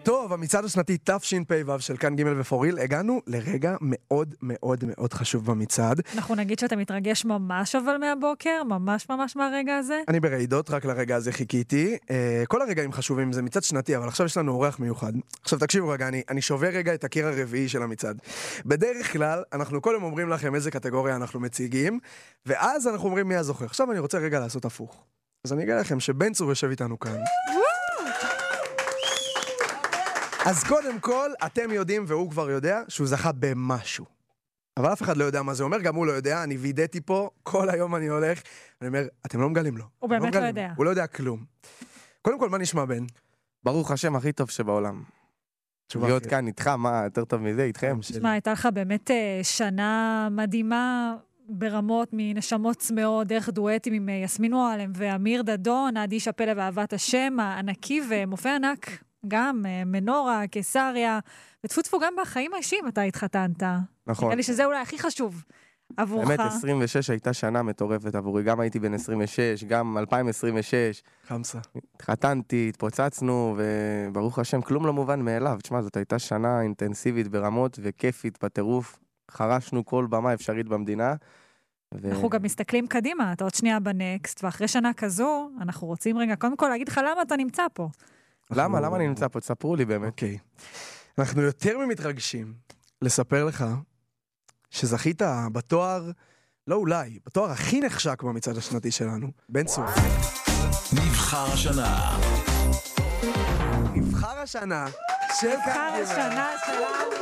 טוב, המצעד השנתי תשפ"ו של כאן ג' ופוריל, הגענו לרגע מאוד מאוד מאוד חשוב במצעד. אנחנו נגיד שאתה מתרגש ממש אבל מהבוקר, ממש ממש מהרגע הזה. אני ברעידות, רק לרגע הזה חיכיתי. כל הרגעים חשובים, זה מצעד שנתי, אבל עכשיו יש לנו אורח מיוחד. עכשיו תקשיבו רגע, אני שובר רגע את הקיר הרביעי של המצעד. בדרך כלל, אנחנו כל יום אומרים לכם איזה קטגוריה אנחנו מציגים, ואז אנחנו אומרים מי הזוכה. עכשיו אני רוצה רגע לעשות הפוך. אז אני אגיד לכם שבן צור יושב איתנו כאן. אז קודם כל, אתם יודעים, והוא כבר יודע, שהוא זכה במשהו. אבל אף אחד לא יודע מה זה אומר, גם הוא לא יודע, אני וידאתי פה, כל היום אני הולך, אני אומר, אתם לא מגלים לו. הוא באמת לא יודע. הוא לא יודע כלום. קודם כל, מה נשמע בן? ברוך השם, הכי טוב שבעולם. להיות כאן איתך, מה יותר טוב מזה, איתכם? תשמע, הייתה לך באמת שנה מדהימה ברמות מנשמות צמאות, דרך דואטים עם יסמין מועלם ואמיר דדון, עדי שפלה ואהבת השם, הענקי ומופע ענק. גם מנורה, קיסריה, ותפו גם בחיים האישיים אתה התחתנת. נכון. נראה לי שזה אולי הכי חשוב עבורך. באמת, 26 הייתה שנה מטורפת עבורי, גם הייתי בן 26, גם 2026. חמסה. התחתנתי, התפוצצנו, וברוך השם, כלום לא מובן מאליו. תשמע, זאת הייתה שנה אינטנסיבית ברמות וכיפית בטירוף. חרשנו כל במה אפשרית במדינה. אנחנו גם מסתכלים קדימה, אתה עוד שנייה בנקסט, ואחרי שנה כזו, אנחנו רוצים רגע, קודם כל להגיד לך למה אתה נמצא פה. למה אני נמצא פה? תספרו לי באמת. אוקיי. אנחנו יותר ממתרגשים לספר לך שזכית בתואר, לא אולי, בתואר הכי נחשק במצעד השנתי שלנו, בן צור. נבחר השנה. נבחר השנה של נבחר השנה שלנו.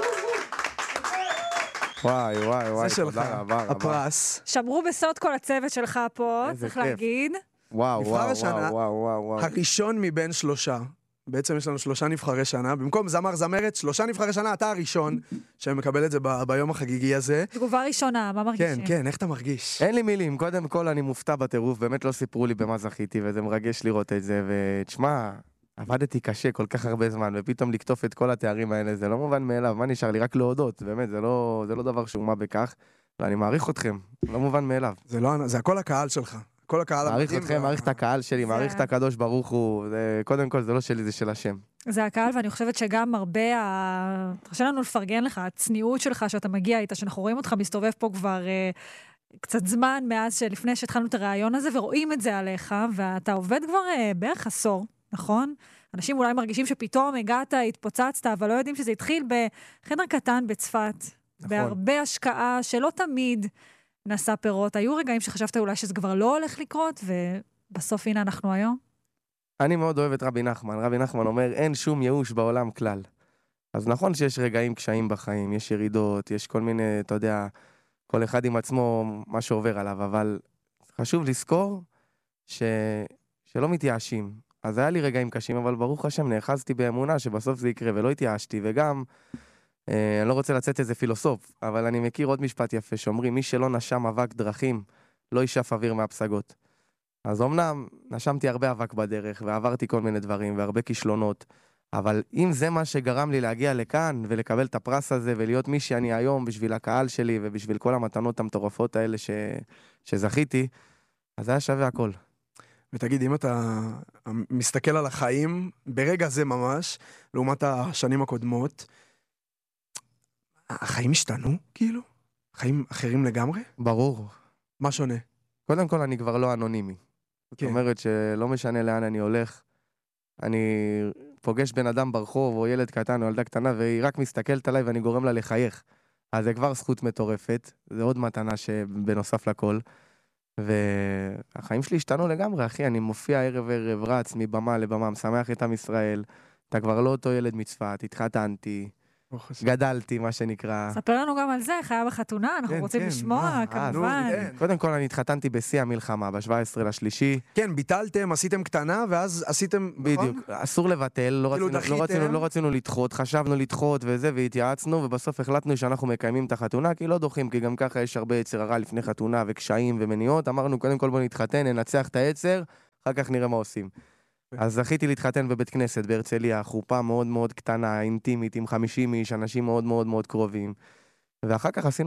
וואי, זה שלך, תודה רבה. הפרס. שמרו בסוד כל הצוות שלך פה, איזה צריך כיף. להגיד. נבחר השנה, וואו. הראשון מבין 3. בעצם יש לנו 3 נבחרי שנה, במקום זמר זמרת, 3 נבחרי שנה, אתה הראשון שמקבל את זה ביום החגיגי הזה. תגובה ראשונה, מה מרגישים? כן, איך אתה מרגיש? אין לי מילים, קודם כל אני מופתע בטירוף, באמת לא סיפרו לי במה זכיתי, וזה מרגש לראות את זה, ותשמע, עבדתי קשה כל כך הרבה זמן, ופתאום לקטוף את כל התארים האלה, זה לא מובן מאליו, מה נשאר לי? רק להודות, באמת, זה לא דבר שהוא מה בכך, ואני מעריך אתכם, לא מובן מאליו. זה הכל הקהל שלך. כל הקהל מעריך אתכם, מעריך את הקהל שלי, מעריך את הקדוש ברוך הוא, קודם כל זה לא שלי, זה של השם. זה הקהל, ואני חושבת שגם הרבה, תרשה לנו לפרגן לך, הצניעות שלך שאתה מגיע איתה, שאנחנו רואים אותך מסתובב פה כבר קצת זמן מאז שלפני שהתחלנו את הרעיון הזה, ורואים את זה עליך, ואתה עובד כבר בערך עשור, נכון? אנשים אולי מרגישים שפתאום הגעת, התפוצצת, אבל לא יודעים שזה התחיל בחדר קטן בצפת, נכון. בהרבה השקעה שלא תמיד נשא פירות. היו רגעים שחשבת אולי שזה כבר לא הולך לקרות, ובסוף הנה אנחנו היום. אני מאוד אוהב את רבי נחמן. רבי נחמן אומר, אין שום ייאוש בעולם כלל. אז נכון שיש רגעים קשיים בחיים, יש ירידות, יש כל מיני, אתה יודע, כל אחד עם עצמו, מה שעובר עליו, אבל חשוב לזכור שלא מתייאשים. אז היה לי רגעים קשים, אבל ברוך השם, נאחזתי באמונה שבסוף זה יקרה, ולא התייאשתי, וגם, אני לא רוצה לצאת איזה פילוסוף, אבל אני מכיר עוד משפט יפה, שאומרים, מי שלא נשם אבק דרכים, לא יישף אוויר מהפסגות. אז אמנם נשמתי הרבה אבק בדרך, ועברתי כל מיני דברים, והרבה כישלונות, אבל אם זה מה שגרם לי להגיע לכאן, ולקבל את הפרס הזה, ולהיות מי שאני היום, בשביל הקהל שלי, ובשביל כל המתנות המטורפות האלה שזכיתי, אז זה היה שווה הכל. ותגיד, אם אתה מסתכל על החיים, ברגע זה ממש, לעומת השנים הקודמות, החיים השתנו, כאילו? חיים אחרים לגמרי? ברור. מה שונה? קודם כל, אני כבר לא אנונימי. זאת אומרת שלא משנה לאן אני הולך, אני פוגש בן אדם ברחוב, או ילד קטן, או ילדה קטנה, והיא רק מסתכלת עליי ואני גורם לה לחייך. אז זה כבר זכות מטורפת, זה עוד מתנה שבנוסף לכל. והחיים שלי השתנו לגמרי, אחי, אני מופיע ערב רץ מבמה לבמה, משמח את עם ישראל, אתה כבר לא אותו ילד מצפת, התחתנתי, גדלתי, מה שנקרא. ספר לנו גם על זה, איך היה בחתונה, אנחנו רוצים לשמוע, כמובן. קודם כל, אני התחתנתי בשיא המלחמה, ב-17/3. כן, ביטלתם, עשיתם קטנה, ואז עשיתם... בדיוק, אסור לבטל, לא רצינו לדחות, חשבנו לדחות וזה, והתייעצנו, ובסוף החלטנו שאנחנו מקיימים את החתונה, כי לא דוחים, כי גם ככה יש הרבה יצר הרע לפני חתונה וקשיים ומניעות. אמרנו, קודם כל בוא נתחתן, ננצח את היצר, אחר כך נראה מה עושים. אז זכיתי להתחתן בבית כנסת בהרצליה, חופה מאוד מאוד קטנה, אינטימית, עם 50 איש, אנשים מאוד מאוד מאוד קרובים. ואחר כך עשינו